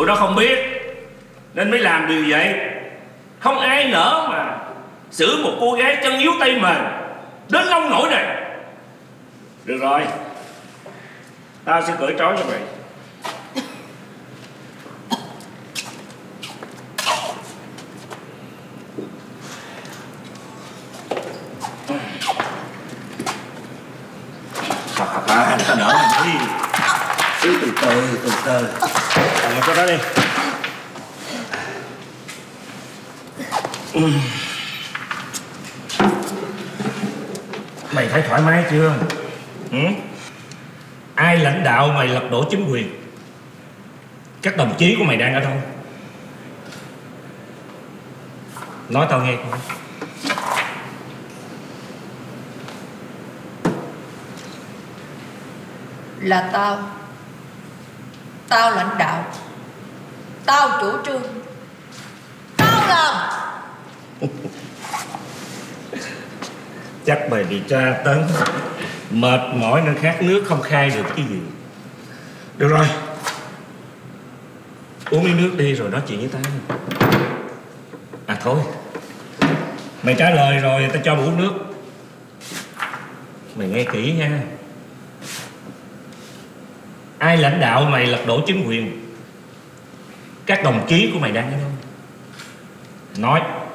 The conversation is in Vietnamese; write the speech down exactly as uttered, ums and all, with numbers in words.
nó không biết nên mới làm điều vậy. Không ai nỡ mà xử một cô gái chân yếu tay mềm đến nông nổi này. Được rồi, tao sẽ cởi trói cho mày. À, tao đỡ mày đi. Cứ từ từ, từ từ. Làm cho đó đi. Mày thấy thoải mái chưa? Ừ? Ai lãnh đạo mày lật đổ chính quyền? Các đồng chí của mày đang ở đâu? Nói tao nghe coi. Là tao. Tao lãnh đạo. Tao chủ trương. Tao làm. Chắc mày bị tra tấn, mệt mỏi nên khát nước không khai được cái gì. Được rồi, uống miếng nước đi rồi nói chuyện với tao. À thôi, mày trả lời rồi tao cho mày uống nước. Mày nghe kỹ nha. Ai lãnh đạo mày lật đổ chính quyền? Các đồng chí của mày đang ở đâu? Nói.